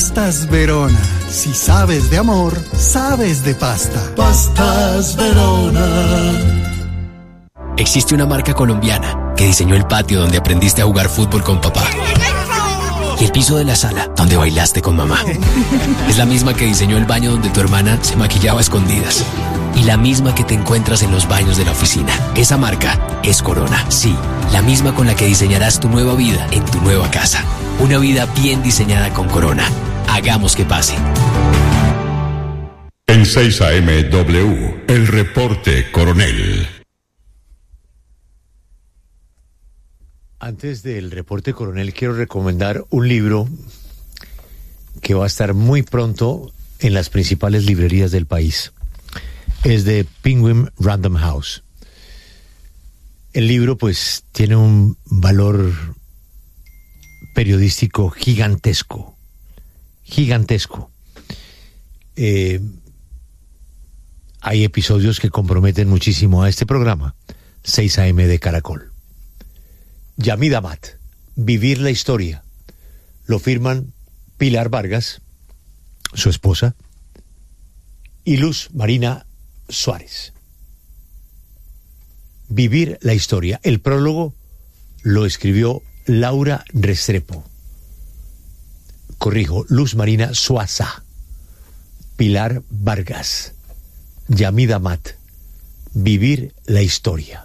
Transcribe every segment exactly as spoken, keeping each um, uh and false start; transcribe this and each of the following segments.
Pastas Verona. Si sabes de amor, sabes de pasta. Pastas Verona. Existe una marca colombiana que diseñó el patio donde aprendiste a jugar fútbol con papá. Y el piso de la sala donde bailaste con mamá. Es la misma que diseñó el baño donde tu hermana se maquillaba a escondidas. Y la misma que te encuentras en los baños de la oficina. Esa marca es Corona. Sí, la misma con la que diseñarás tu nueva vida en tu nueva casa. Una vida bien diseñada con Corona. Hagamos que pase. En seis A M W, el reporte Coronel. Antes del reporte Coronel, quiero recomendar un libro que va a estar muy pronto en las principales librerías del país. Es de Penguin Random House. El libro, pues, tiene un valor periodístico gigantesco. Gigantesco. Eh, hay episodios que comprometen muchísimo a este programa, seis A M de Caracol. Yamid Amat, Vivir la historia. Lo firman Pilar Vargas, su esposa, y Luz Marina Suárez. Vivir la historia. El prólogo lo escribió Laura Restrepo. Corrijo, Luz Marina Suaza. Pilar Vargas. Yamid Amat, Vivir la historia.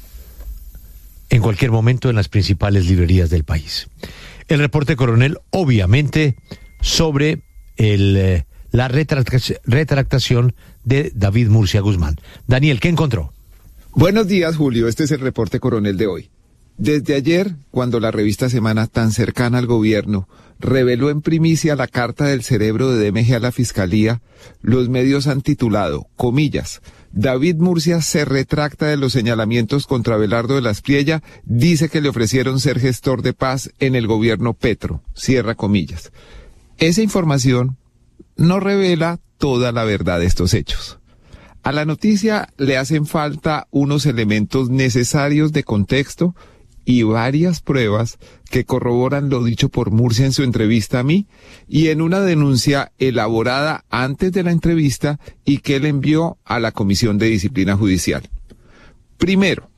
En cualquier momento en las principales librerías del país. El reporte Coronel, obviamente, sobre el, eh, la retractación, retractación de David Murcia Guzmán. Daniel, ¿qué encontró? Buenos días, Julio. Este es el reporte Coronel de hoy. Desde ayer, cuando la revista Semana, tan cercana al gobierno, reveló en primicia la carta del cerebro de D M G a la Fiscalía, los medios han titulado, comillas, David Murcia se retracta de los señalamientos contra Abelardo de la Espriella, dice que le ofrecieron ser gestor de paz en el gobierno Petro, cierra comillas. Esa información no revela toda la verdad de estos hechos. A la noticia le hacen falta unos elementos necesarios de contexto y varias pruebas que corroboran lo dicho por Murcia en su entrevista a mí y en una denuncia elaborada antes de la entrevista y que él envió a la Comisión de Disciplina Judicial. Primero,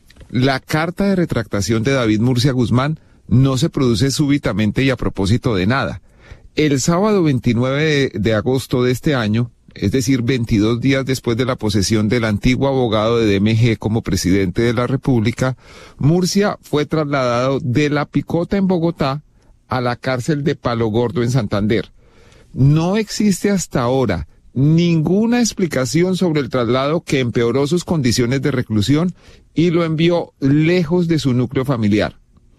la carta de retractación de David Murcia Guzmán no se produce súbitamente y a propósito de nada. El sábado veintinueve de, de agosto de este año, es decir, veintidós días después de la posesión del antiguo abogado de D M G como presidente de la República, Murcia fue trasladado de La Picota en Bogotá a la cárcel de Palo Gordo en Santander. No existe hasta ahora ninguna explicación sobre el traslado que empeoró sus condiciones de reclusión y lo envió lejos de su núcleo familiar.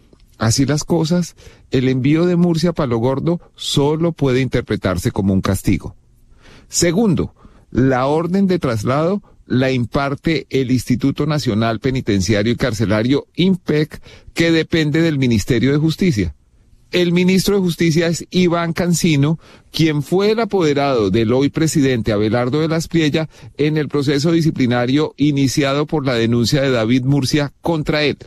Así las cosas, el envío de Murcia a Palo Gordo solo puede interpretarse como un castigo. Segundo, la orden de traslado la imparte el Instituto Nacional Penitenciario y Carcelario, INPEC, que depende del Ministerio de Justicia. El ministro de Justicia es Iván Cancino, quien fue el apoderado del hoy presidente Abelardo de la Espriella en el proceso disciplinario iniciado por la denuncia de David Murcia contra él.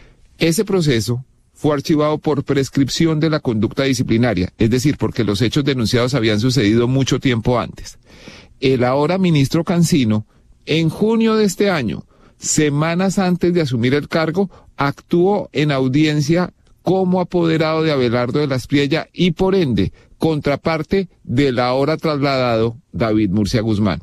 Ese proceso fue archivado por prescripción de la conducta disciplinaria, es decir, porque los hechos denunciados habían sucedido mucho tiempo antes. El ahora ministro Cancino, en junio de este año, semanas antes de asumir el cargo, actuó en audiencia como apoderado de Abelardo de la Espriella y, por ende, contraparte del ahora trasladado David Murcia Guzmán.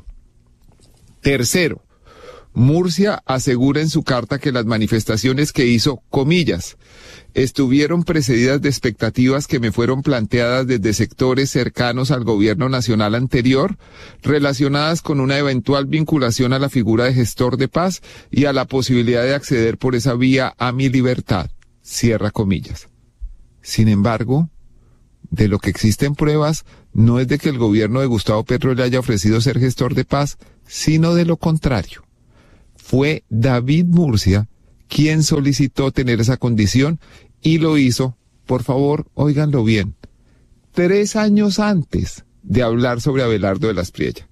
Tercero, Murcia asegura en su carta que las manifestaciones que hizo, comillas, estuvieron precedidas de expectativas que me fueron planteadas desde sectores cercanos al gobierno nacional anterior, relacionadas con una eventual vinculación a la figura de gestor de paz y a la posibilidad de acceder por esa vía a mi libertad, cierra comillas. Sin embargo, de lo que existen pruebas no es de que el gobierno de Gustavo Petro le haya ofrecido ser gestor de paz, sino de lo contrario. Fue David Murcia quien solicitó tener esa condición y lo hizo, por favor, óiganlo bien, tres años antes de hablar sobre Abelardo de la Espriella.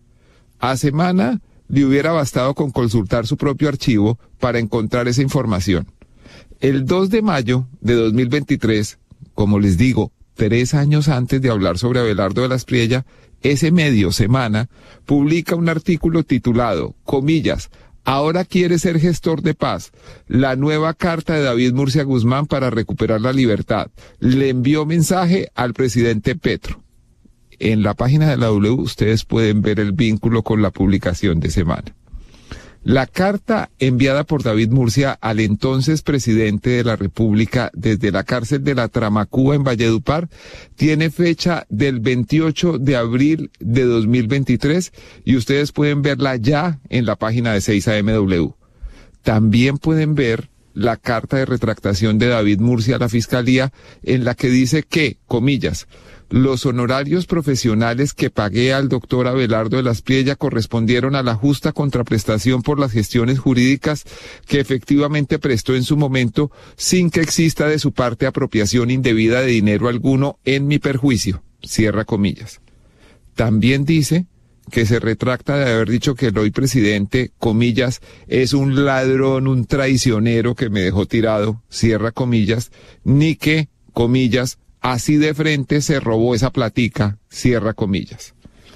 A Semana le hubiera bastado con consultar su propio archivo para encontrar esa información. El dos de mayo de dos mil veintitrés, como les digo, tres años antes de hablar sobre Abelardo de la Espriella, ese medio Semana publica un artículo titulado, comillas, ahora quiere ser gestor de paz, la nueva carta de David Murcia Guzmán para recuperar la libertad. Le envió mensaje al presidente Petro. En la página de la W ustedes pueden ver el vínculo con la publicación de Semana. La carta enviada por David Murcia al entonces presidente de la República desde la cárcel de la Tramacúa en Valledupar tiene fecha del veintiocho de abril de dos mil veintitrés y ustedes pueden verla ya en la página de seis A M W. También pueden ver la carta de retractación de David Murcia a la Fiscalía en la que dice que, comillas, los honorarios profesionales que pagué al doctor Abelardo de la Espriella correspondieron a la justa contraprestación por las gestiones jurídicas que efectivamente prestó en su momento sin que exista de su parte apropiación indebida de dinero alguno en mi perjuicio. Cierra comillas. También dice que se retracta de haber dicho que el hoy presidente, comillas, es un ladrón, un traicionero que me dejó tirado, cierra comillas, ni que, comillas, así de frente se robó esa platica, cierra comillas.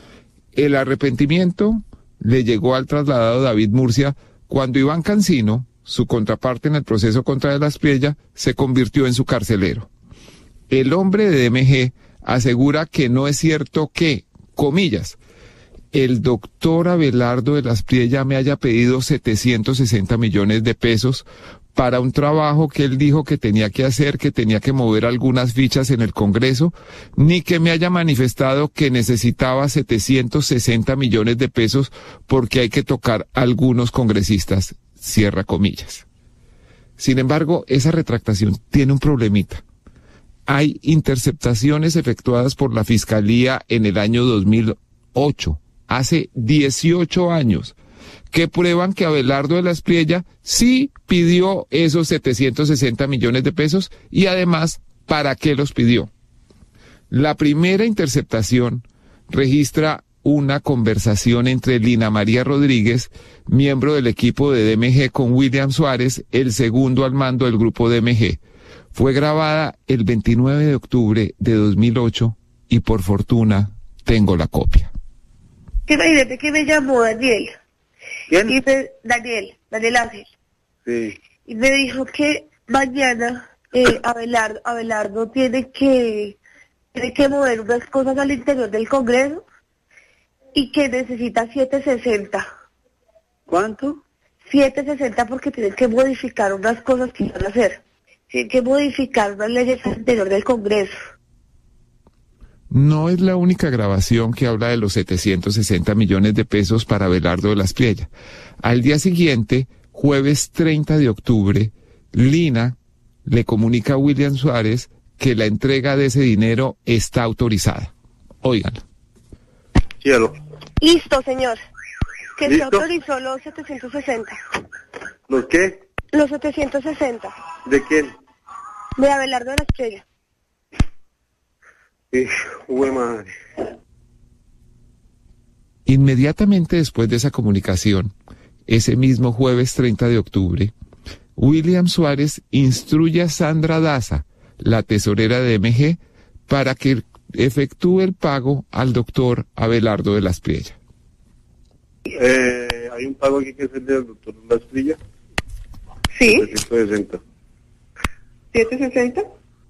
El arrepentimiento le llegó al trasladado David Murcia cuando Iván Cancino, su contraparte en el proceso contra de la Espriella, se convirtió en su carcelero. El hombre de D M G asegura que no es cierto que, comillas, el doctor Abelardo de la Espriella me haya pedido setecientos sesenta millones de pesos para un trabajo que él dijo que tenía que hacer, que tenía que mover algunas fichas en el Congreso, ni que me haya manifestado que necesitaba setecientos sesenta millones de pesos porque hay que tocar a algunos congresistas, cierra comillas. Sin embargo, esa retractación tiene un problemita. Hay interceptaciones efectuadas por la Fiscalía en el año dos mil ocho, hace dieciocho años, que prueban que Abelardo de la Espriella sí pidió esos setecientos sesenta millones de pesos y además, ¿para qué los pidió? La primera interceptación registra una conversación entre Lina María Rodríguez, miembro del equipo de D M G, con William Suárez, el segundo al mando del grupo D M G. Fue grabada el veintinueve de octubre de dos mil ocho y por fortuna tengo la copia. Imagínate que me llamó Daniel. ¿Quién? Y me, Daniel, Daniel Ángel. Sí. Y me dijo que mañana eh, Abelardo, Abelardo tiene que tiene que mover unas cosas al interior del Congreso y que necesita setecientos sesenta. ¿Cuánto? setecientos sesenta porque tienen que modificar unas cosas que van a hacer. Tienen que modificar unas leyes al interior del Congreso. No es la única grabación que habla de los setecientos sesenta millones de pesos para Abelardo de la Espriella. Al día siguiente, jueves treinta de octubre, Lina le comunica a William Suárez que la entrega de ese dinero está autorizada. Óiganlo. Cielo. Listo, señor. Que se ¿Listo? autorizó los setecientos sesenta. ¿Los qué? Los setecientos sesenta. ¿De quién? De Abelardo de la Espriella. Hijo de madre. Inmediatamente después de esa comunicación, ese mismo jueves treinta de octubre, William Suárez instruye a Sandra Daza, la tesorera de D M G, para que efectúe el pago al doctor Abelardo de la Espriella. Eh, hay un pago aquí que es el del doctor La Espriella. Sí. setecientos sesenta. ¿setecientos sesenta?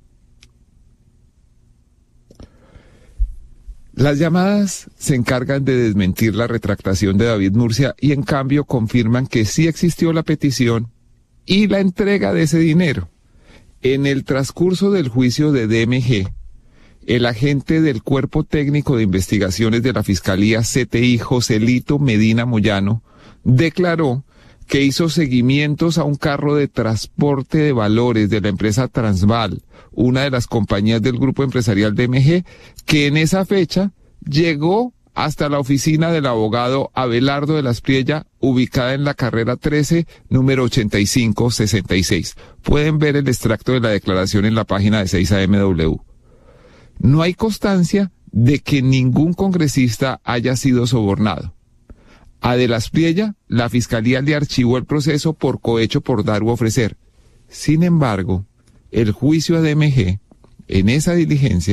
Las llamadas se encargan de desmentir la retractación de David Murcia y en cambio confirman que sí existió la petición y la entrega de ese dinero. En el transcurso del juicio de D M G, el agente del Cuerpo Técnico de Investigaciones de la Fiscalía C T I, Joselito Medina Moyano, declaró que hizo seguimientos a un carro de transporte de valores de la empresa Transval, una de las compañías del grupo empresarial D M G, que en esa fecha llegó hasta la oficina del abogado Abelardo de la Espriella, ubicada en la carrera trece, número ochenta y cinco sesenta y seis. Pueden ver el extracto de la declaración en la página de seis A M W. No hay constancia de que ningún congresista haya sido sobornado. A de la Espriella, la Fiscalía le archivó el proceso por cohecho por dar u ofrecer. Sin embargo, el juicio a D M G, en esa diligencia,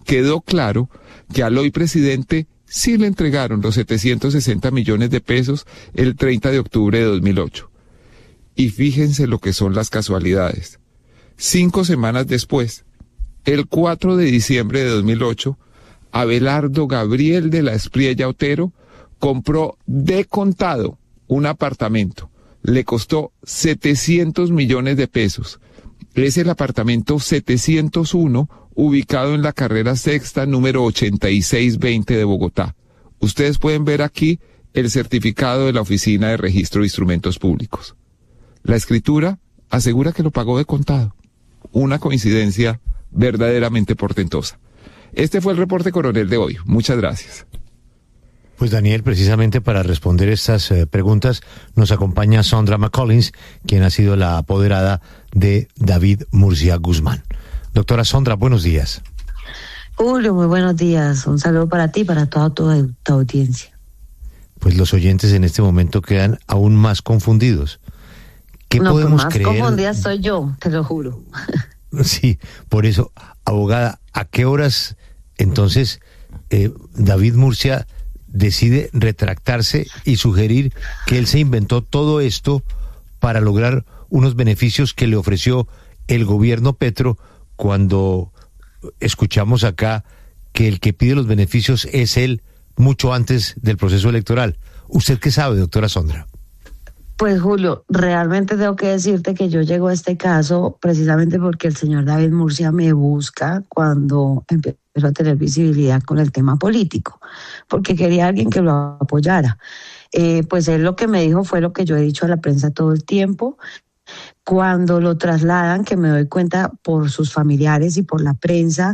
quedó claro que al hoy presidente sí le entregaron los setecientos sesenta millones de pesos el treinta de octubre de dos mil ocho. Y fíjense lo que son las casualidades. Cinco semanas después, el cuatro de diciembre de dos mil ocho, Abelardo Gabriel de la Espriella Otero compró de contado un apartamento. Le costó setecientos millones de pesos. Es el apartamento setecientos uno, ubicado en la carrera sexta, número ochenta y seis veinte de Bogotá. Ustedes pueden ver aquí el certificado de la Oficina de Registro de Instrumentos Públicos. La escritura asegura que lo pagó de contado. Una coincidencia verdaderamente portentosa. Este fue el reporte coronel de hoy. Muchas gracias. Pues Daniel, precisamente para responder estas eh, preguntas nos acompaña Sondra McCollins, quien ha sido la apoderada de David Murcia Guzmán. Doctora Sondra, buenos días. Julio, muy buenos días. Un saludo para ti y para toda tu, tu audiencia. Pues los oyentes en este momento quedan aún más confundidos. ¿Qué no, podemos pues más creer? confundida soy yo, te lo juro. Sí, por eso, abogada, ¿a qué horas entonces eh, David Murcia decide retractarse y sugerir que él se inventó todo esto para lograr unos beneficios que le ofreció el gobierno Petro, cuando escuchamos acá que el que pide los beneficios es él mucho antes del proceso electoral? ¿Usted qué sabe, doctora Sondra? Pues Julio, realmente tengo que decirte que yo llego a este caso precisamente porque el señor David Murcia me busca cuando empezó a tener visibilidad con el tema político, porque quería alguien que lo apoyara. Eh, pues él lo que me dijo fue lo que yo he dicho a la prensa todo el tiempo. Cuando lo trasladan, que me doy cuenta por sus familiares y por la prensa,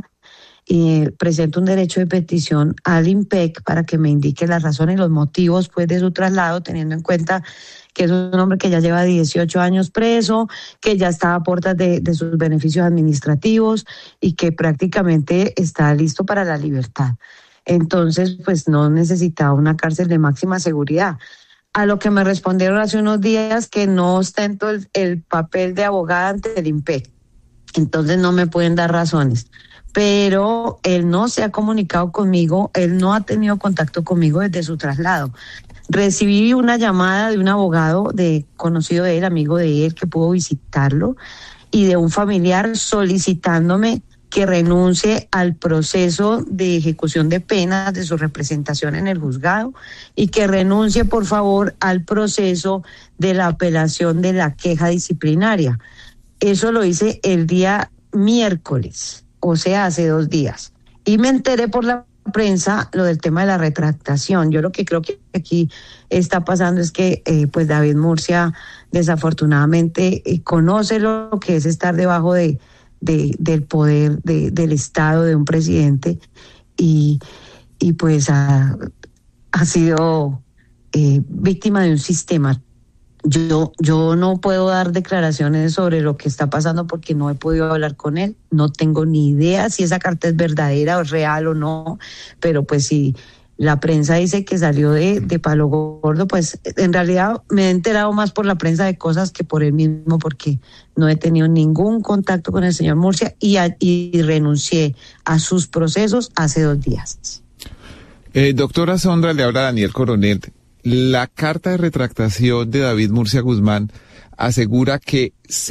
y presento un derecho de petición al IMPEC para que me indique las razones y los motivos pues de su traslado, teniendo en cuenta que es un hombre que ya lleva dieciocho años preso, que ya está a puertas de, de sus beneficios administrativos y que prácticamente está listo para la libertad. Entonces, pues no necesitaba una cárcel de máxima seguridad. A lo que me respondieron hace unos días que no ostento el, el papel de abogada ante el IMPEC. Entonces no me pueden dar razones. Pero él no se ha comunicado conmigo, él no ha tenido contacto conmigo desde su traslado. Recibí una llamada de un abogado de conocido de él, amigo de él, que pudo visitarlo, y de un familiar solicitándome que renuncie al proceso de ejecución de penas de su representación en el juzgado y que renuncie, por favor, al proceso de la apelación de la queja disciplinaria. Eso lo hice el día miércoles, o sea, hace dos días. Y me enteré por la prensa lo del tema de la retractación. Yo lo que creo que aquí está pasando es que eh, pues David Murcia desafortunadamente eh, conoce lo que es estar debajo de, de del poder de, del Estado, de un presidente, y, y pues ha, ha sido eh, víctima de un sistema. Yo, yo no puedo dar declaraciones sobre lo que está pasando porque no he podido hablar con él. No tengo ni idea si esa carta es verdadera o es real o no, pero pues si la prensa dice que salió de, de Palo Gordo, pues en realidad me he enterado más por la prensa de cosas que por él mismo, porque no he tenido ningún contacto con el señor Murcia y, a, y renuncié a sus procesos hace dos días. Eh, doctora Sondra, le habla Daniel Coronel. La carta de retractación de David Murcia Guzmán asegura que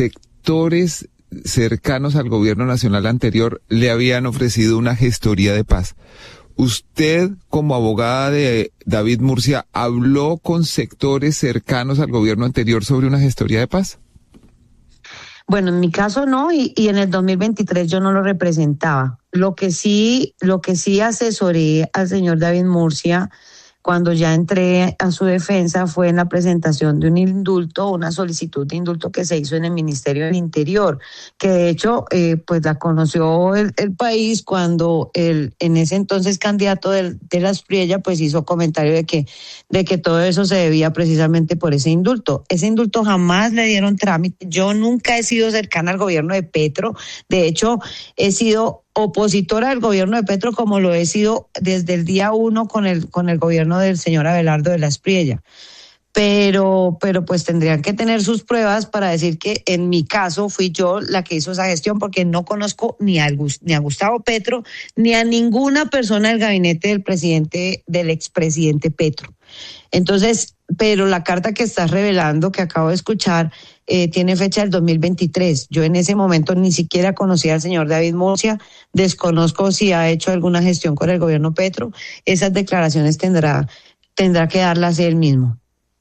sectores cercanos al gobierno nacional anterior le habían ofrecido una gestoría de paz. ¿Usted, como abogada de David Murcia, habló con sectores cercanos al gobierno anterior sobre una gestoría de paz? Bueno, en mi caso no, y, y en el dos mil veintitrés yo no lo representaba. Lo que sí, lo que sí asesoré al señor David Murcia cuando ya entré a su defensa fue en la presentación de un indulto, una solicitud de indulto que se hizo en el Ministerio del Interior, que de hecho eh, pues la conoció el, el país cuando el en ese entonces candidato del, de la Espriella pues hizo comentario de que, de que todo eso se debía precisamente por ese indulto. Ese indulto jamás le dieron trámite. Yo nunca he sido cercana al gobierno de Petro, de hecho he sido opositora del gobierno de Petro como lo he sido desde el día uno con el con el gobierno del señor Abelardo de la Espriella. pero, pero pues tendrían que tener sus pruebas para decir que en mi caso fui yo la que hizo esa gestión, porque no conozco ni a, ni a Gustavo Petro, ni a ninguna persona del gabinete del presidente, del expresidente Petro. Entonces, pero la carta que estás revelando, que acabo de escuchar, eh, tiene fecha del dos mil veintitrés. Yo en ese momento ni siquiera conocía al señor David Murcia, desconozco si ha hecho alguna gestión con el gobierno Petro. Esas declaraciones tendrá, tendrá que darlas él mismo.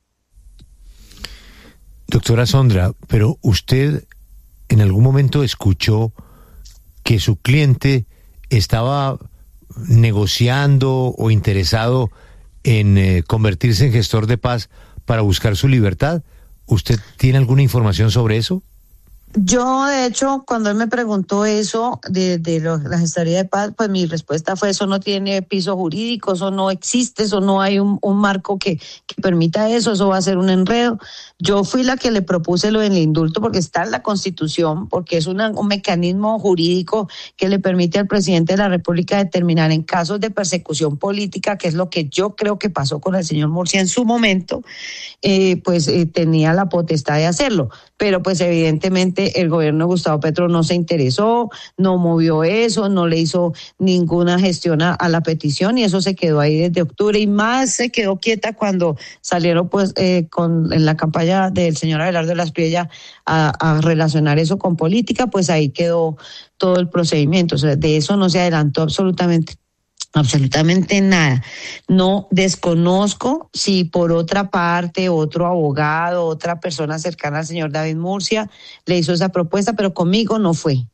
Doctora Sondra, pero usted en algún momento escuchó que su cliente estaba negociando o interesado en eh, convertirse en gestor de paz para buscar su libertad. ¿Usted tiene alguna información sobre eso? Yo, de hecho, cuando él me preguntó eso de, de lo, la gestoría de paz, pues mi respuesta fue: eso no tiene piso jurídico, eso no existe, eso no hay un, un marco que, que permita eso, eso va a ser un enredo. Yo fui la que le propuse lo del indulto porque está en la Constitución, porque es una, un mecanismo jurídico que le permite al presidente de la República determinar en casos de persecución política, que es lo que yo creo que pasó con el señor Murcia en su momento, eh, pues eh, tenía la potestad de hacerlo. Pero pues evidentemente el gobierno de Gustavo Petro no se interesó, no movió eso, no le hizo ninguna gestión a, a la petición, y eso se quedó ahí desde octubre, y más se quedó quieta cuando salieron pues eh, con en la campaña del señor Abelardo de la Espriella a, a relacionar eso con política, pues ahí quedó todo el procedimiento. O sea, de eso no se adelantó absolutamente absolutamente nada. No desconozco si por otra parte otro abogado, otra persona cercana al señor David Murcia le hizo esa propuesta, pero conmigo no fue.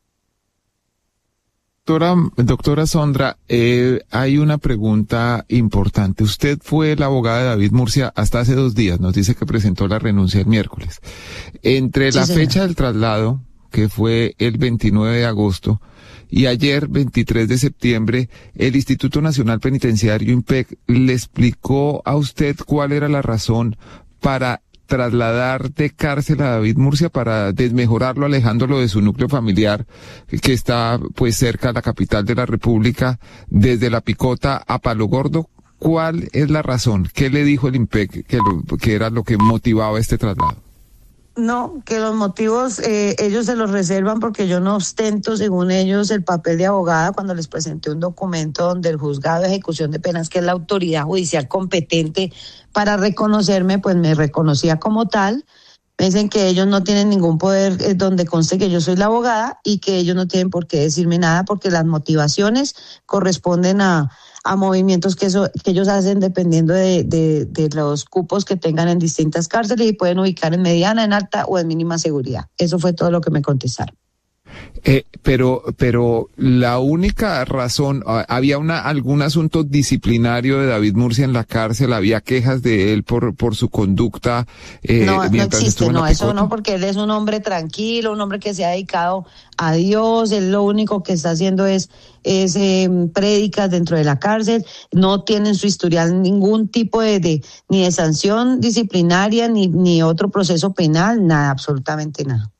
Doctora, doctora Sondra, eh, hay una pregunta importante. Usted fue la abogada de David Murcia hasta hace dos días, nos dice que presentó la renuncia el miércoles. Entre la sí, fecha del traslado, que fue el veintinueve de agosto, y ayer, veintitrés de septiembre, el Instituto Nacional Penitenciario INPEC le explicó a usted cuál era la razón para trasladar de cárcel a David Murcia, para desmejorarlo, alejándolo de su núcleo familiar, que está pues cerca de la capital de la República, desde La Picota a Palo Gordo. ¿Cuál es la razón? ¿Qué le dijo el INPEC que, lo, que era lo que motivaba este traslado? No, que los motivos eh, ellos se los reservan porque yo no ostento, según ellos, el papel de abogada cuando les presenté un documento donde el juzgado de ejecución de penas, que es la autoridad judicial competente para reconocerme, pues me reconocía como tal. Me dicen que ellos no tienen ningún poder eh, donde conste que yo soy la abogada, y que ellos no tienen por qué decirme nada porque las motivaciones corresponden a a movimientos que, eso, que ellos hacen dependiendo de, de, de los cupos que tengan en distintas cárceles, y pueden ubicar en mediana, en alta o en mínima seguridad. Eso fue todo lo que me contestaron. Eh, pero, pero la única razón, había una, algún asunto disciplinario de David Murcia en la cárcel, había quejas de él por, por su conducta. Eh, no, no existe, no, eso Picota. no, porque él es un hombre tranquilo, un hombre que se ha dedicado a Dios. Él lo único que está haciendo es, es eh, prédicas dentro de la cárcel. No tiene en su historial ningún tipo de, de ni de sanción disciplinaria, ni, ni otro proceso penal, nada, absolutamente nada.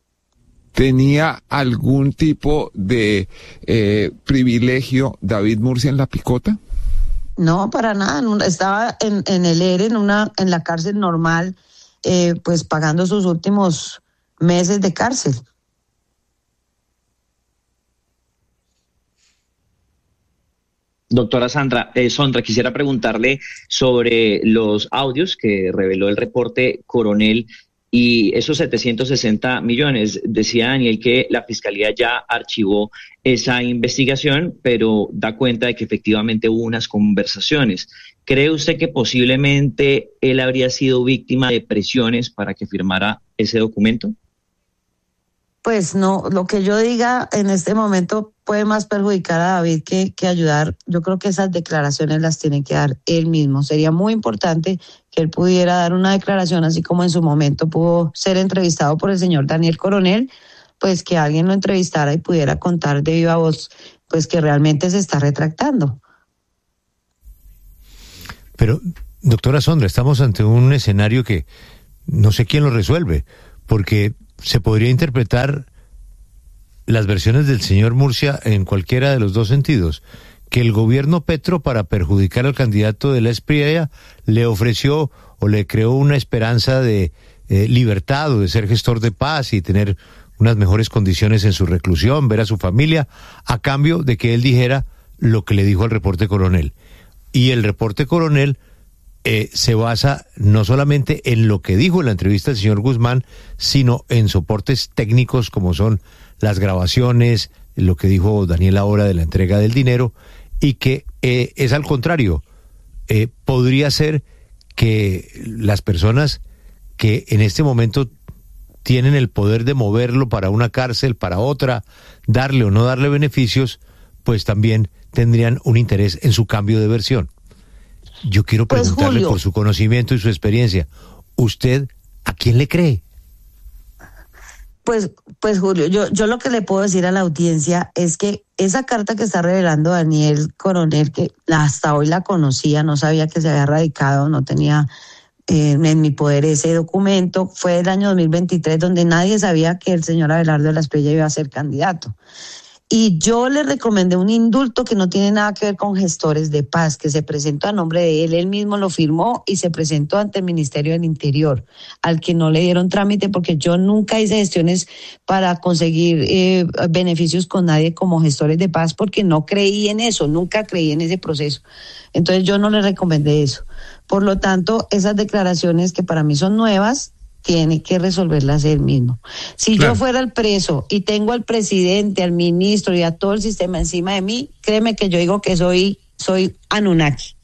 ¿Tenía algún tipo de eh, privilegio David Murcia en La Picota? No, para nada. Estaba en, en el E R E, en una, en la cárcel normal, eh, pues pagando sus últimos meses de cárcel. Doctora Sandra, eh, Sondra, quisiera preguntarle sobre los audios que reveló el reporte Coronel y esos setecientos sesenta millones. Decía Daniel que la Fiscalía ya archivó esa investigación, pero da cuenta de que efectivamente hubo unas conversaciones. ¿Cree usted que posiblemente él habría sido víctima de presiones para que firmara ese documento? Pues no, lo que yo diga en este momento puede más perjudicar a David que, que ayudar. Yo creo que esas declaraciones las tiene que dar él mismo. Sería muy importante que él pudiera dar una declaración, así como en su momento pudo ser entrevistado por el señor Daniel Coronel, pues que alguien lo entrevistara y pudiera contar de viva voz, pues que realmente se está retractando. Pero, doctora Sondra, estamos ante un escenario que no sé quién lo resuelve, porque se podría interpretar las versiones del señor Murcia en cualquiera de los dos sentidos, que el gobierno Petro, para perjudicar al candidato de la Espriella, le ofreció o le creó una esperanza de eh, libertad o de ser gestor de paz y tener unas mejores condiciones en su reclusión, ver a su familia, a cambio de que él dijera lo que le dijo al reporte Coronel. Y el reporte Coronel eh, se basa no solamente en lo que dijo en la entrevista el señor Guzmán, sino en soportes técnicos como son las grabaciones, lo que dijo Daniel ahora de la entrega del dinero, y que eh, es al contrario, eh, podría ser que las personas que en este momento tienen el poder de moverlo para una cárcel, para otra, darle o no darle beneficios, pues también tendrían un interés en su cambio de versión. Yo quiero preguntarle, pues, Julio, por su conocimiento y su experiencia, ¿usted a quién le cree? Pues, pues Julio, yo, yo lo que le puedo decir a la audiencia es que esa carta que está revelando Daniel Coronel, que hasta hoy la conocía, no sabía que se había radicado, no tenía eh, en mi poder ese documento, fue del año dos mil veintitrés, donde nadie sabía que el señor Abelardo de la Espriella iba a ser candidato. Y yo le recomendé un indulto que no tiene nada que ver con gestores de paz, que se presentó a nombre de él, él mismo lo firmó y se presentó ante el Ministerio del Interior, al que no le dieron trámite porque yo nunca hice gestiones para conseguir eh, beneficios con nadie como gestores de paz porque no creí en eso, nunca creí en ese proceso. Entonces yo no le recomendé eso. Por lo tanto, esas declaraciones que para mí son nuevas, tiene que resolverlas él mismo. Si claro. yo fuera el preso y tengo al presidente, al ministro y a todo el sistema encima de mí, créeme que yo digo que soy, soy Anunnaki.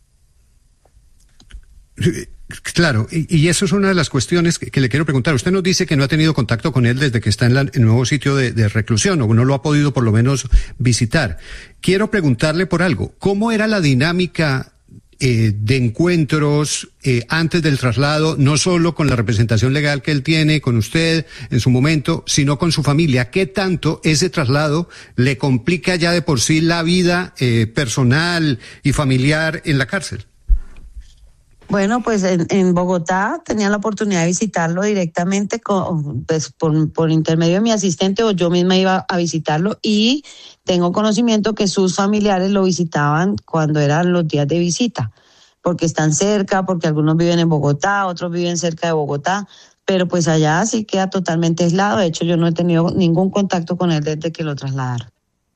Claro, y, y eso es una de las cuestiones que, que le quiero preguntar. Usted nos dice que no ha tenido contacto con él desde que está en la, el nuevo sitio de, de reclusión, o no lo ha podido por lo menos visitar. Quiero preguntarle por algo. ¿Cómo era la dinámica Eh, de encuentros eh, antes del traslado, no solo con la representación legal que él tiene, con usted en su momento, sino con su familia? ¿Qué tanto ese traslado le complica ya de por sí la vida eh, personal y familiar en la cárcel? Bueno, pues en, en Bogotá tenía la oportunidad de visitarlo directamente con, pues, por, por intermedio de mi asistente, o yo misma iba a visitarlo, y tengo conocimiento que sus familiares lo visitaban cuando eran los días de visita, porque están cerca, porque algunos viven en Bogotá, otros viven cerca de Bogotá, pero pues allá sí queda totalmente aislado. De hecho, yo no he tenido ningún contacto con él desde que lo trasladaron.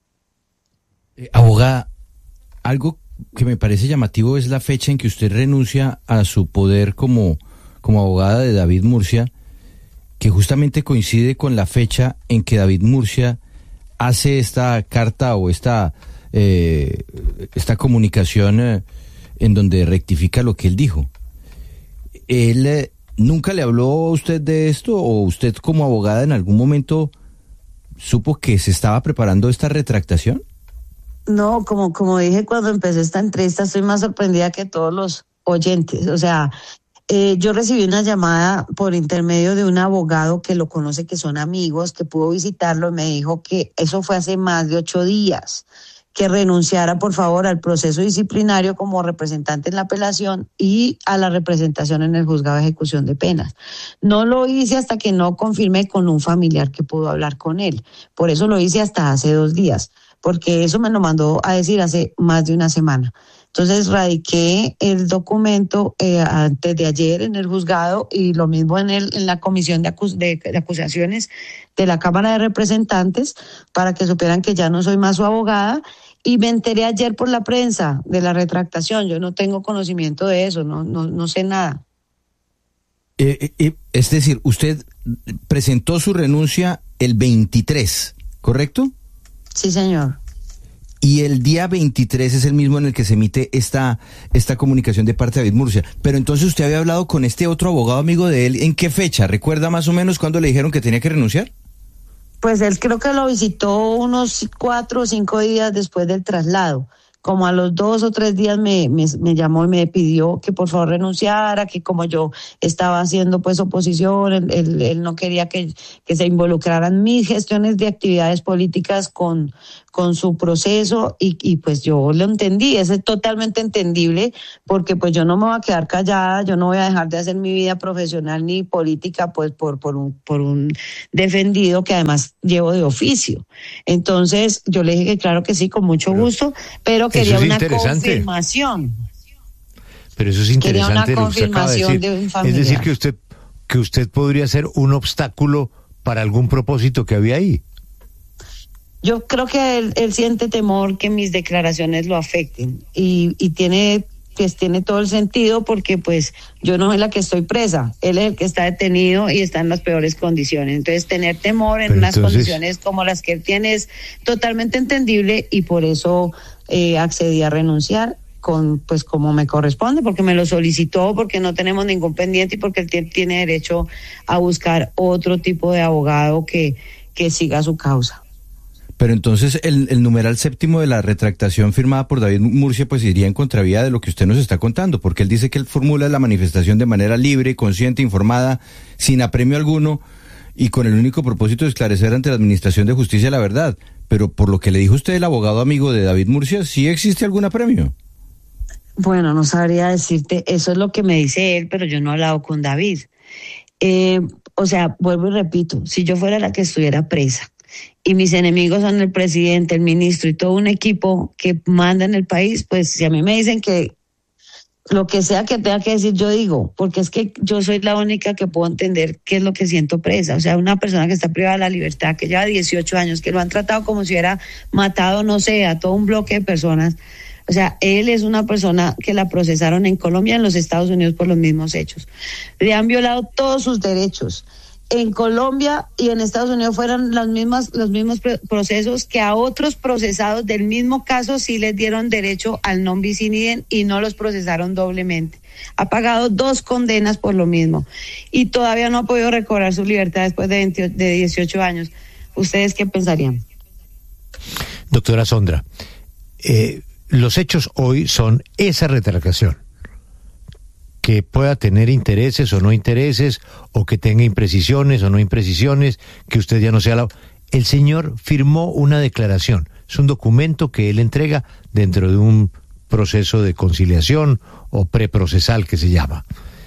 Eh, abogada, algo que me parece llamativo es la fecha en que usted renuncia a su poder como, como abogada de David Murcia, que justamente coincide con la fecha en que David Murcia hace esta carta o esta, eh, esta comunicación eh, en donde rectifica lo que él dijo. ¿Él eh, nunca le habló a usted de esto, o usted como abogada en algún momento supo que se estaba preparando esta retractación? No, como, como dije cuando empecé esta entrevista, estoy más sorprendida que todos los oyentes. O sea, eh, yo recibí una llamada por intermedio de un abogado que lo conoce, que son amigos, que pudo visitarlo, y me dijo que eso fue hace más de ocho días, que renunciara por favor al proceso disciplinario como representante en la apelación y a la representación en el juzgado de ejecución de penas. No lo hice hasta que no confirmé con un familiar que pudo hablar con él. Por eso lo hice hasta hace dos días. Porque eso me lo mandó a decir hace más de una semana. Entonces radiqué el documento eh, antes de ayer en el juzgado, y lo mismo en, el, en la comisión de, acus- de, de acusaciones de la Cámara de Representantes, para que supieran que ya no soy más su abogada, y me enteré ayer por la prensa de la retractación. Yo no tengo conocimiento de eso, no, no, no sé nada. Eh, eh, es decir, usted presentó su renuncia el veintitrés, ¿correcto? Sí, señor. Y el día veintitrés es el mismo en el que se emite esta, esta comunicación de parte de David Murcia. Pero entonces usted había hablado con este otro abogado amigo de él, ¿en qué fecha? ¿Recuerda más o menos cuándo le dijeron que tenía que renunciar? Pues él creo que lo visitó unos cuatro o cinco días después del traslado. Como a los dos o tres días me, me, me llamó y me pidió que por favor renunciara, que como yo estaba haciendo pues oposición, él, él, él no quería que, que se involucraran mis gestiones de actividades políticas con, con su proceso y, y pues yo lo entendí, es totalmente entendible porque pues yo no me voy a quedar callada, yo no voy a dejar de hacer mi vida profesional ni política pues por, por, un, por un defendido que además llevo de oficio. Entonces yo le dije que claro que sí, con mucho pero, gusto, pero quería una confirmación. Pero eso es interesante lo que usted acaba de decir. De es decir, que usted, que usted podría ser un obstáculo para algún propósito que había ahí. Yo creo que él, él siente temor que mis declaraciones lo afecten y, y tiene, pues, tiene todo el sentido porque pues yo no soy la que estoy presa, él es el que está detenido y está en las peores condiciones. Entonces tener temor en Pero unas entonces... condiciones como las que él tiene es totalmente entendible y por eso eh, accedí a renunciar. Con, pues como me corresponde, porque me lo solicitó, porque no tenemos ningún pendiente y porque él t- tiene derecho a buscar otro tipo de abogado que, que siga su causa. Pero entonces el, el numeral séptimo de la retractación firmada por David Murcia pues iría en contravía de lo que usted nos está contando, porque él dice que él formula la manifestación de manera libre, consciente, informada, sin apremio alguno y con el único propósito de esclarecer ante la Administración de Justicia la verdad. Pero por lo que le dijo usted, el abogado amigo de David Murcia, ¿sí existe algún apremio? Bueno, no sabría decirte, eso es lo que me dice él, pero yo no he hablado con David. Eh, o sea, vuelvo y repito, si yo fuera la que estuviera presa y mis enemigos son el presidente, el ministro y todo un equipo que manda en el país, pues si a mí me dicen que lo que sea que tenga que decir, yo digo, porque es que yo soy la única que puedo entender qué es lo que siento presa. O sea, una persona que está privada de la libertad, que lleva dieciocho años, que lo han tratado como si hubiera matado, no sé, a todo un bloque de personas. O sea, él es una persona que la procesaron en Colombia y en los Estados Unidos por los mismos hechos. Le han violado todos sus derechos. En Colombia y en Estados Unidos fueron las mismas, los mismos procesos que a otros procesados del mismo caso sí les dieron derecho al non bis in idem y no los procesaron doblemente. Ha pagado dos condenas por lo mismo y todavía no ha podido recobrar su libertad después de, veinte, de dieciocho años. ¿Ustedes qué pensarían? Doctora Sondra, eh, los hechos hoy son esa retractación. Que pueda tener intereses o no intereses, o que tenga imprecisiones o no imprecisiones, que usted ya no sea la... El señor firmó una declaración, es un documento que él entrega dentro de un proceso de conciliación o preprocesal que se llama.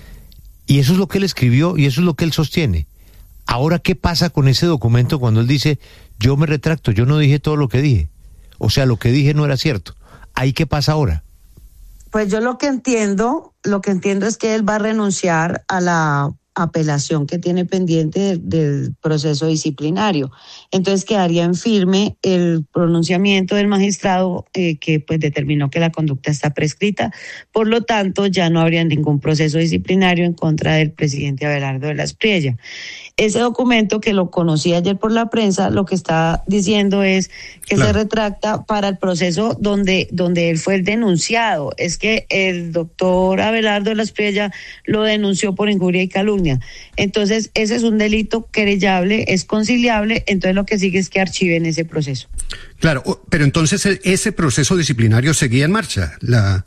Y eso es lo que él escribió y eso es lo que él sostiene. Ahora, ¿qué pasa con ese documento cuando él dice, yo me retracto, yo no dije todo lo que dije? O sea, lo que dije no era cierto. ¿Ahí qué pasa ahora? Pues yo lo que entiendo, lo que entiendo es que él va a renunciar a la apelación que tiene pendiente del, del proceso disciplinario. Entonces quedaría en firme el pronunciamiento del magistrado eh, que pues determinó que la conducta está prescrita. Por lo tanto, ya no habría ningún proceso disciplinario en contra del presidente Abelardo de la Espriella. Ese documento, que lo conocí ayer por la prensa, lo que está diciendo es que claro. se retracta para el proceso donde, donde él fue el denunciado. Es que el doctor Abelardo de la Espriella lo denunció por injuria y calumnia. Entonces, ese es un delito querellable, es conciliable, entonces lo que sigue es que archiven ese proceso. Claro, pero entonces ese proceso disciplinario seguía en marcha. La...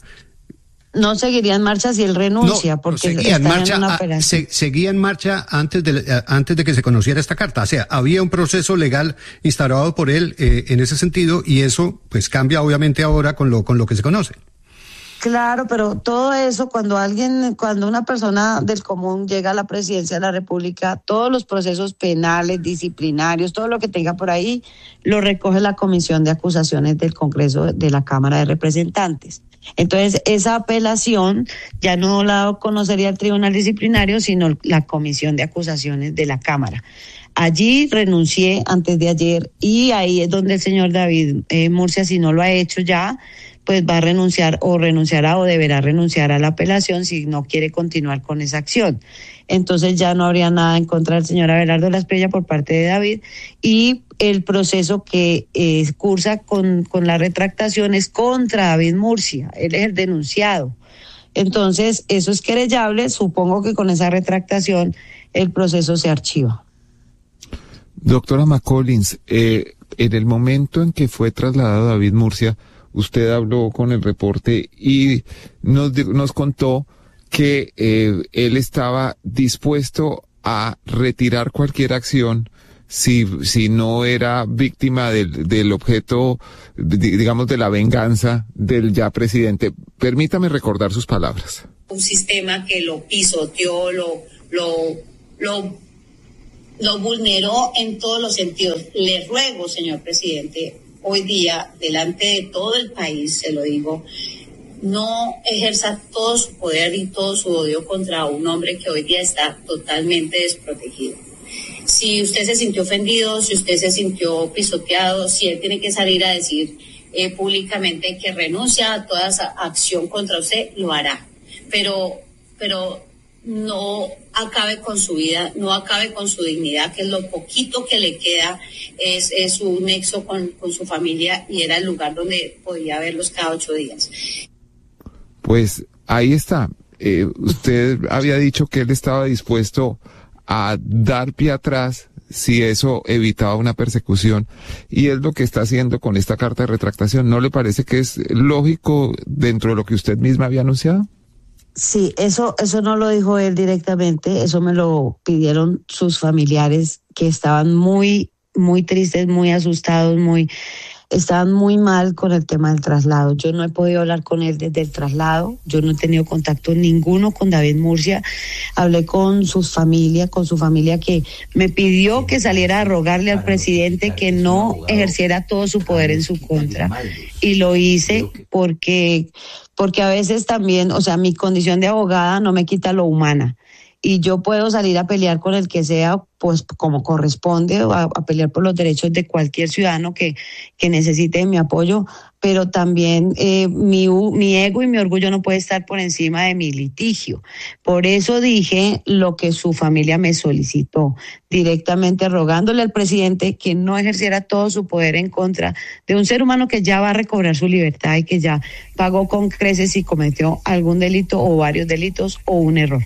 No seguiría en marcha si él renuncia, no, porque seguía en marcha, en una a, se, seguía en marcha antes de antes de que se conociera esta carta. O sea, había un proceso legal instaurado por él eh, en ese sentido, y eso pues cambia obviamente ahora con lo con lo que se conoce. Claro, pero todo eso, cuando alguien, cuando una persona del común llega a la presidencia de la República, todos los procesos penales, disciplinarios, todo lo que tenga por ahí, lo recoge la Comisión de Acusaciones del Congreso de la Cámara de Representantes. Entonces, esa apelación ya no la conocería el Tribunal Disciplinario, sino la Comisión de Acusaciones de la Cámara. Allí renuncié antes de ayer y ahí es donde el señor David eh, Murcia, si no lo ha hecho ya, pues va a renunciar o renunciará o deberá renunciar a la apelación si no quiere continuar con esa acción. Entonces ya no habría nada en contra del señor Abelardo de la Espriella por parte de David, y el proceso que eh, cursa con, con la retractación es contra David Murcia, él es el denunciado. Entonces eso es querellable, supongo que con esa retractación el proceso se archiva. Doctora McCollins, eh, en el momento en que fue trasladado David Murcia, usted habló con el reporte y nos, nos contó que eh, él estaba dispuesto a retirar cualquier acción si, si no era víctima del, del objeto, digamos, de la venganza del ya presidente. Permítame recordar sus palabras. Un sistema que lo pisoteó, lo, lo, lo, lo vulneró en todos los sentidos. Le ruego, señor presidente, hoy día, delante de todo el país, se lo digo, no ejerza todo su poder y todo su odio contra un hombre que hoy día está totalmente desprotegido. Si usted se sintió ofendido, si usted se sintió pisoteado, si él tiene que salir a decir eh, públicamente que renuncia a toda esa acción contra usted, lo hará. Pero, pero no acabe con su vida, no acabe con su dignidad, que es lo poquito que le queda, es, es su nexo con, con su familia y era el lugar donde podía verlos cada ocho días. Pues ahí está. Eh, usted había dicho que él estaba dispuesto a dar pie atrás si eso evitaba una persecución, y es lo que está haciendo con esta carta de retractación. ¿No le parece que es lógico dentro de lo que usted misma había anunciado? Sí, eso, eso no lo dijo él directamente, eso me lo pidieron sus familiares, que estaban muy, muy tristes, muy asustados, muy, estaban muy mal con el tema del traslado. Yo no he podido hablar con él desde el traslado, yo no he tenido contacto ninguno con David Murcia. Hablé con sus familias, con su familia, que me pidió que saliera a rogarle al presidente que no ejerciera todo su poder en su contra. Y lo hice porque, porque a veces también, o sea, mi condición de abogada no me quita lo humana. Y yo puedo salir a pelear con el que sea, pues como corresponde, a, a pelear por los derechos de cualquier ciudadano que, que necesite mi apoyo, pero también eh, mi, mi ego y mi orgullo no puede estar por encima de mi litigio. Por eso dije lo que su familia me solicitó, directamente rogándole al presidente que no ejerciera todo su poder en contra de un ser humano que ya va a recobrar su libertad y que ya pagó con creces si cometió algún delito o varios delitos o un error.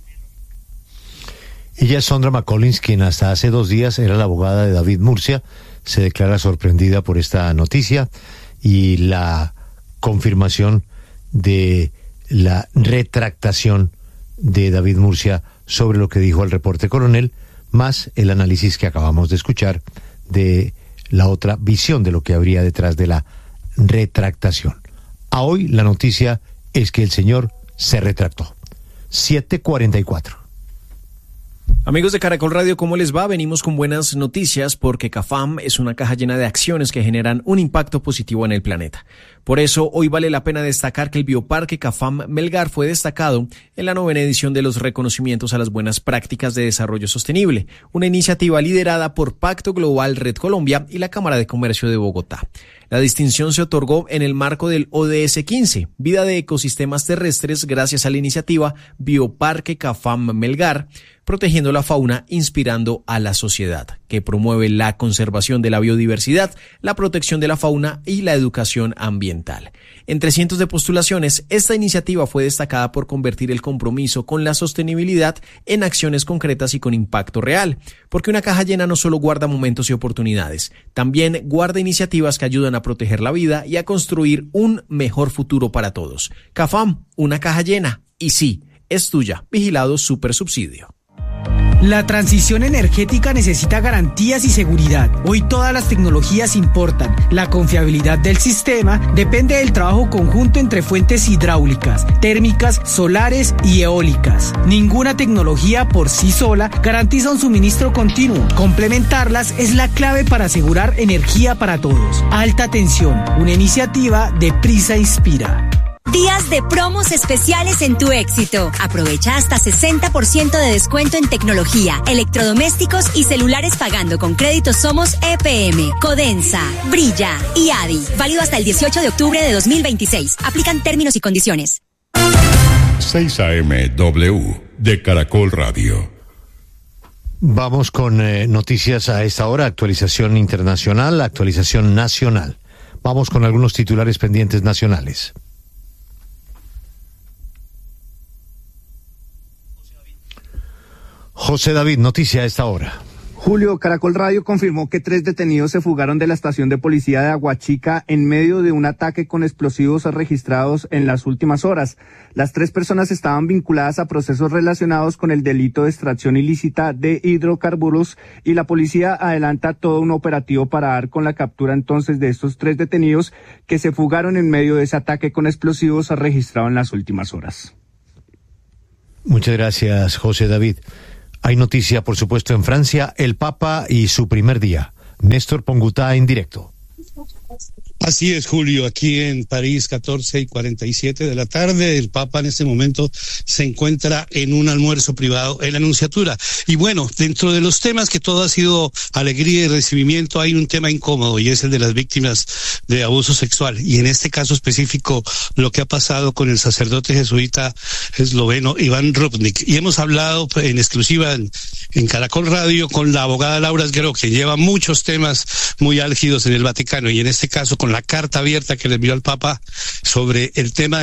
Ella es Sondra McCollins, quien hasta hace dos días era la abogada de David Murcia. Se declara sorprendida por esta noticia y la confirmación de la retractación de David Murcia sobre lo que dijo el reporte coronel, más el análisis que acabamos de escuchar de la otra visión de lo que habría detrás de la retractación. A hoy la noticia es que el señor se retractó. siete cuarenta y cuatro. Amigos de Caracol Radio, ¿cómo les va? Venimos con buenas noticias porque CAFAM es una caja llena de acciones que generan un impacto positivo en el planeta. Por eso, hoy vale la pena destacar que el Bioparque CAFAM Melgar fue destacado en la novena edición de los reconocimientos a las buenas prácticas de desarrollo sostenible, una iniciativa liderada por Pacto Global Red Colombia y la Cámara de Comercio de Bogotá. La distinción se otorgó en el marco del O D S quince, Vida de Ecosistemas Terrestres, gracias a la iniciativa Bioparque CAFAM Melgar, protegiendo la fauna, inspirando a la sociedad, que promueve la conservación de la biodiversidad, la protección de la fauna y la educación ambiental. Entre cientos de postulaciones, esta iniciativa fue destacada por convertir el compromiso con la sostenibilidad en acciones concretas y con impacto real, porque una caja llena no solo guarda momentos y oportunidades, también guarda iniciativas que ayudan a proteger la vida y a construir un mejor futuro para todos. CAFAM, una caja llena, y sí, es tuya. Vigilado Supersubsidio. La transición energética necesita garantías y seguridad. Hoy todas las tecnologías importan. La confiabilidad del sistema depende del trabajo conjunto entre fuentes hidráulicas, térmicas, solares y eólicas. Ninguna tecnología por sí sola garantiza un suministro continuo. Complementarlas es la clave para asegurar energía para todos. Alta tensión, una iniciativa de Prisa Inspira. Días de promos especiales en Tu Éxito. Aprovecha hasta sesenta por ciento de descuento en tecnología, electrodomésticos y celulares pagando con créditos Somos E P M, Codensa, Brilla y Adi. Válido hasta el dieciocho de octubre de dos mil veintiséis. Aplican términos y condiciones. seis A M W de Caracol Radio. Vamos con eh, noticias a esta hora, actualización internacional, actualización nacional. Vamos con algunos titulares pendientes nacionales. José David, noticia a esta hora. Julio, Caracol Radio confirmó que tres detenidos se fugaron de la estación de policía de Aguachica en medio de un ataque con explosivos registrados en las últimas horas. Las tres personas estaban vinculadas a procesos relacionados con el delito de extracción ilícita de hidrocarburos y la policía adelanta todo un operativo para dar con la captura entonces de estos tres detenidos que se fugaron en medio de ese ataque con explosivos registrado en las últimas horas. Muchas gracias, José David. Hay noticia, por supuesto, en Francia, el Papa y su primer día. Néstor Pongutá en directo. Así es, Julio, aquí en París, catorce y cuarenta y siete de la tarde, el Papa en este momento se encuentra en un almuerzo privado en la Nunciatura. Y bueno, dentro de los temas que todo ha sido alegría y recibimiento, hay un tema incómodo y es el de las víctimas de abuso sexual. Y en este caso específico, lo que ha pasado con el sacerdote jesuita esloveno Iván Rupnik. Y hemos hablado en exclusiva en, en Caracol Radio con la abogada Laura Esgueró, que lleva muchos temas muy álgidos en el Vaticano y en este caso con la carta abierta que le envió al Papa sobre el tema de